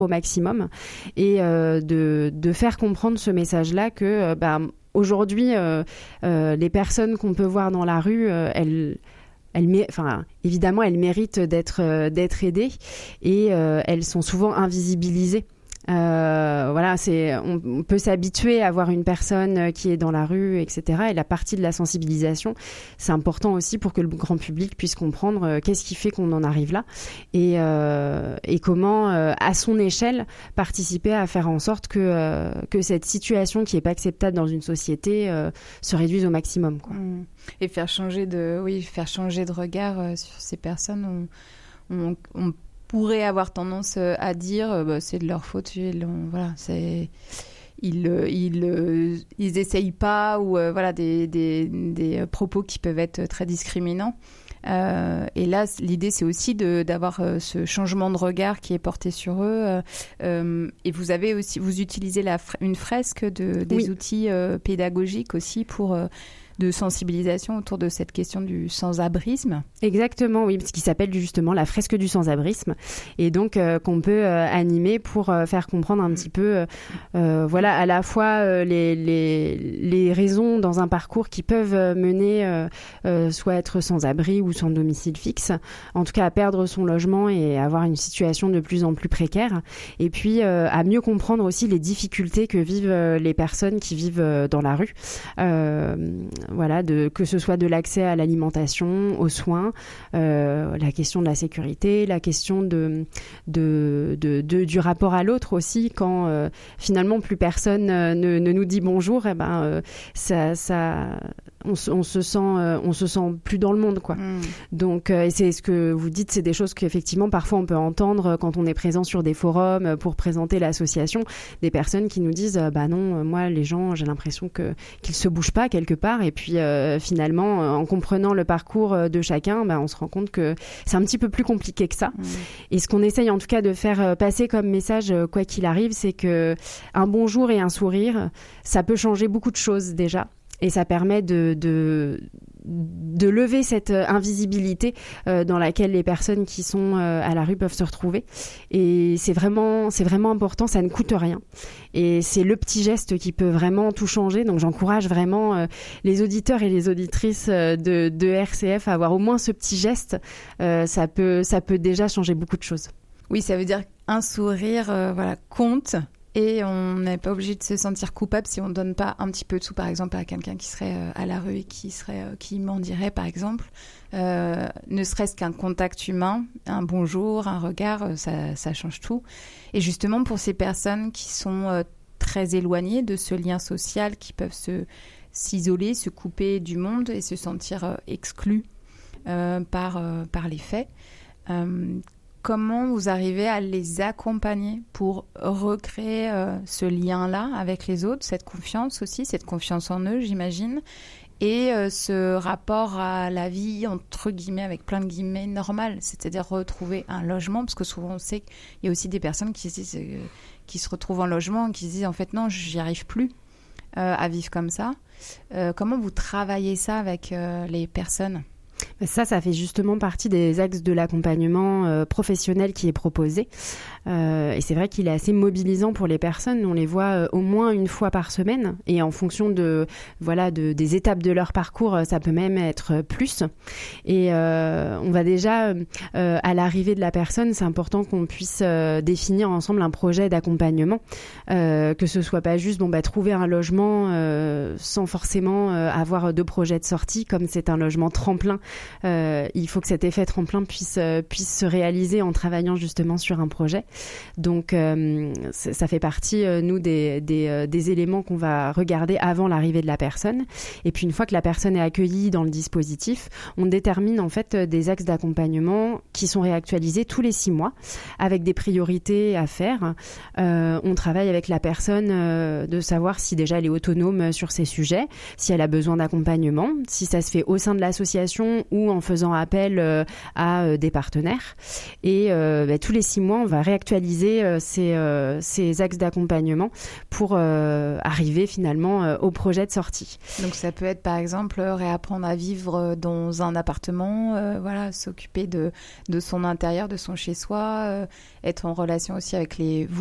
au maximum et de faire comprendre ce message-là que aujourd'hui, les personnes qu'on peut voir dans la rue, évidemment, elles méritent d'être aidées et elles sont souvent invisibilisées. On peut s'habituer à voir une personne qui est dans la rue, etc. Et la partie de la sensibilisation, c'est important aussi pour que le grand public puisse comprendre qu'est-ce qui fait qu'on en arrive là et comment, à son échelle, participer à faire en sorte que cette situation qui n'est pas acceptable dans une société se réduise au maximum, quoi. Et faire changer de regard sur ces personnes. On pourrait avoir tendance à dire c'est de leur faute, ils essayent pas, ou des propos qui peuvent être très discriminants. Et là, l'idée, c'est aussi d'avoir ce changement de regard qui est porté sur eux. Et vous utilisez une fresque des outils pédagogiques aussi pour de sensibilisation autour de cette question du sans-abrisme. Exactement, oui, ce qui s'appelle justement la fresque du sans-abrisme, et donc qu'on peut animer pour faire comprendre un petit peu, à la fois les raisons dans un parcours qui peuvent mener soit être sans-abri ou sans domicile fixe, en tout cas à perdre son logement et avoir une situation de plus en plus précaire, et puis à mieux comprendre aussi les difficultés que vivent les personnes qui vivent dans la rue. Que ce soit de l'accès à l'alimentation, aux soins, la question de la sécurité, la question du rapport à l'autre aussi, quand finalement plus personne ne nous dit bonjour, on se sent plus dans le monde, quoi. Donc et c'est ce que vous dites, c'est des choses qu'effectivement parfois on peut entendre quand on est présent sur des forums pour présenter l'association, des personnes qui nous disent non, moi les gens, j'ai l'impression qu'ils se bougent pas quelque part, et puis finalement en comprenant le parcours de chacun, on se rend compte que c'est un petit peu plus compliqué que ça. Et ce qu'on essaye en tout cas de faire passer comme message, quoi qu'il arrive, c'est que un bonjour et un sourire, ça peut changer beaucoup de choses déjà. Et ça permet de lever cette invisibilité dans laquelle les personnes qui sont à la rue peuvent se retrouver. Et c'est vraiment important, ça ne coûte rien. Et c'est le petit geste qui peut vraiment tout changer. Donc j'encourage vraiment les auditeurs et les auditrices de RCF à avoir au moins ce petit geste. Ça peut déjà changer beaucoup de choses. Oui, ça veut dire qu'un sourire compte. Et on n'est pas obligé de se sentir coupable si on ne donne pas un petit peu de sous, par exemple, à quelqu'un qui serait à la rue et qui mendirait, par exemple. Ne serait-ce qu'un contact humain, un bonjour, un regard, ça change tout. Et justement, pour ces personnes qui sont très éloignées de ce lien social, qui peuvent s'isoler, se couper du monde et se sentir exclus par les faits, comment vous arrivez à les accompagner pour recréer ce lien-là avec les autres, cette confiance aussi, cette confiance en eux, j'imagine, et ce rapport à la vie, entre guillemets, avec plein de guillemets, normale, c'est-à-dire retrouver un logement, parce que souvent on sait qu'il y a aussi des personnes qui se retrouvent en logement et qui se disent en fait non, j'y arrive plus à vivre comme ça. Comment vous travaillez ça avec les personnes ? Ça fait justement partie des axes de l'accompagnement professionnel qui est proposé. Et c'est vrai qu'il est assez mobilisant pour les personnes. On les voit au moins une fois par semaine. Et en fonction des étapes de leur parcours, ça peut même être plus. Et on va déjà, à l'arrivée de la personne, c'est important qu'on puisse définir ensemble un projet d'accompagnement. Que ce soit pas juste trouver un logement sans forcément avoir de projet de sortie, comme c'est un logement tremplin. Il faut que cet effet tremplin puisse se réaliser en travaillant justement sur un projet. Donc ça fait partie, nous, des éléments qu'on va regarder avant l'arrivée de la personne. Et puis une fois que la personne est accueillie dans le dispositif, on détermine en fait des axes d'accompagnement qui sont réactualisés tous les 6 mois avec des priorités à faire. On travaille avec la personne de savoir si déjà elle est autonome sur ces sujets, si elle a besoin d'accompagnement, si ça se fait au sein de l'association ou ou en faisant appel à des partenaires. Et tous les 6 mois, on va réactualiser ces axes d'accompagnement pour arriver finalement au projet de sortie. Donc ça peut être par exemple réapprendre à vivre dans un appartement, s'occuper de son intérieur, de son chez-soi, être en relation aussi avec